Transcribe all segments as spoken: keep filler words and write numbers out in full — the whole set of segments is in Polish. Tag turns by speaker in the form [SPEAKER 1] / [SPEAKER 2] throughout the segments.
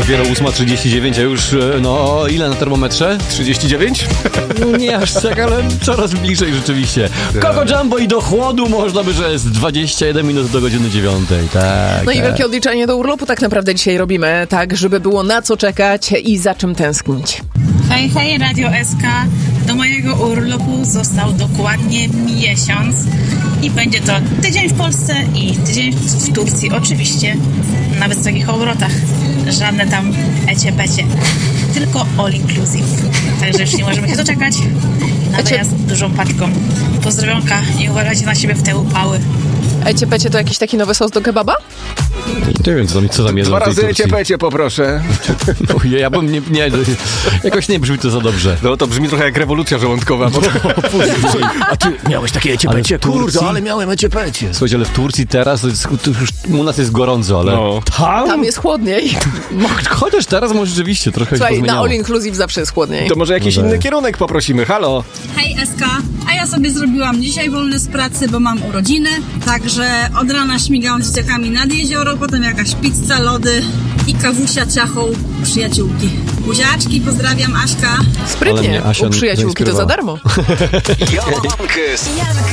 [SPEAKER 1] Dopiero ósma trzydzieści dziewięć, a już, no, ile na termometrze?
[SPEAKER 2] trzydzieści dziewięć?
[SPEAKER 1] No nie aż tak, ale coraz bliżej rzeczywiście. Coco Jumbo i do chłodu można by, że jest dwadzieścia jeden minut do godziny dziewiątej, tak.
[SPEAKER 3] No
[SPEAKER 1] tak.
[SPEAKER 3] i wielkie odliczanie do urlopu tak naprawdę dzisiaj robimy, tak, żeby było na co czekać i za czym tęsknić.
[SPEAKER 4] Hej, hej, Radio S K. Do mojego urlopu został dokładnie miesiąc i będzie to tydzień w Polsce i tydzień w Turcji, oczywiście na wysokich obrotach. Żadne tam ecie-pecie, tylko all inclusive. Także już nie możemy się doczekać na
[SPEAKER 3] Ecie...
[SPEAKER 4] wyjazd dużą paczką. Pozdrowionka i uważajcie na siebie w te upały.
[SPEAKER 3] Ecie-pecie to jakiś taki nowy sos do kebaba?
[SPEAKER 1] Nie wiem, co tam, co tam jedzą
[SPEAKER 2] Dwa
[SPEAKER 1] w tej
[SPEAKER 2] razy
[SPEAKER 1] Turcji.
[SPEAKER 2] ecie-pecie poproszę.
[SPEAKER 1] Ojej, ja bym nie, nie... Jakoś nie brzmi to za dobrze.
[SPEAKER 2] No to brzmi trochę jak rewolucja żołądkowa. Bo...
[SPEAKER 5] A ty miałeś takie ecie-pecie?
[SPEAKER 1] Ale w Turcji?
[SPEAKER 5] Kurde, ale miałem ecie-pecie.
[SPEAKER 1] Słuchajcie, ale w Turcji teraz, to jest, to już u nas jest gorąco, ale
[SPEAKER 2] No.
[SPEAKER 1] tam...
[SPEAKER 3] Tam jest chłodniej.
[SPEAKER 1] Chociaż teraz może rzeczywiście trochę
[SPEAKER 3] Słuchaj,
[SPEAKER 1] się
[SPEAKER 3] na
[SPEAKER 1] pozmieniało.
[SPEAKER 3] all inclusive zawsze jest chłodniej.
[SPEAKER 2] To może jakiś
[SPEAKER 1] No tak.
[SPEAKER 2] inny kierunek poprosimy. Halo?
[SPEAKER 6] Hej S K, a ja sobie zrobiłam dzisiaj wolne z pracy, bo mam urodziny, także od rana śmigałam z dzieciakami nad jezioro, potem jakaś pizza, lody i kawusia ciachą przyjaciółki. Buziaczki, pozdrawiam, Aśka.
[SPEAKER 1] Ale
[SPEAKER 3] Sprytnie,
[SPEAKER 1] mnie Asia
[SPEAKER 3] u przyjaciółki to za
[SPEAKER 1] zainspirowała.
[SPEAKER 3] darmo.
[SPEAKER 5] Jolankes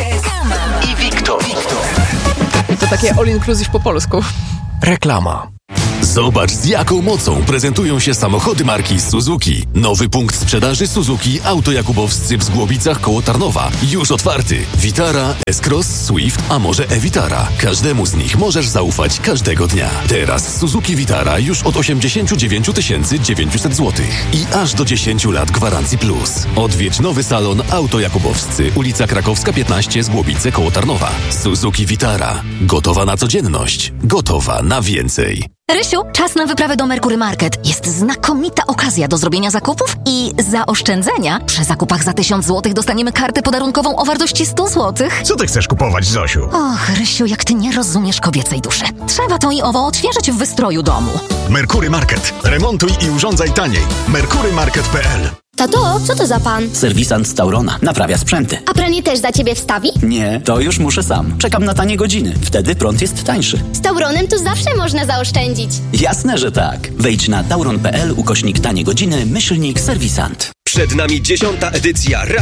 [SPEAKER 5] i Wiktor.
[SPEAKER 3] To takie all inclusive po polsku.
[SPEAKER 5] Reklama.
[SPEAKER 7] Zobacz, z jaką mocą prezentują się samochody marki Suzuki. Nowy punkt sprzedaży Suzuki Auto Jakubowscy w Zgłobicach koło Tarnowa. Już otwarty. Vitara, S-Cross, Swift, a może e-Vitara. Każdemu z nich możesz zaufać każdego dnia. Teraz Suzuki Vitara już od osiemdziesiąt dziewięć tysięcy dziewięćset złotych i aż do dziesięć lat gwarancji plus. Odwiedź nowy salon Auto Jakubowscy, ulica Krakowska piętnaście, Zgłobice koło Tarnowa. Suzuki Vitara. Gotowa na codzienność. Gotowa na więcej.
[SPEAKER 8] Rysiu, czas na wyprawę do Merkury Market. Jest znakomita okazja do zrobienia zakupów i zaoszczędzenia. Przy zakupach za tysiąc złotych dostaniemy kartę podarunkową o wartości sto złotych.
[SPEAKER 9] Co ty chcesz kupować, Zosiu?
[SPEAKER 8] Och, Rysiu, jak ty nie rozumiesz kobiecej duszy. Trzeba to i owo odświeżyć w wystroju domu.
[SPEAKER 9] Merkury Market. Remontuj i urządzaj taniej. merkury market kropka p l.
[SPEAKER 10] Tato, co to za pan?
[SPEAKER 11] Serwisant z Taurona. Naprawia sprzęty.
[SPEAKER 10] A pranie też za ciebie wstawi?
[SPEAKER 11] Nie, to już muszę sam. Czekam na tanie godziny. Wtedy prąd jest tańszy.
[SPEAKER 10] Z Tauronem tu zawsze można zaoszczędzić.
[SPEAKER 11] Jasne, że tak. Wejdź na tauron kropka p l ukośnik tanie godziny, myślnik serwisant.
[SPEAKER 12] Przed nami dziesiąta edycja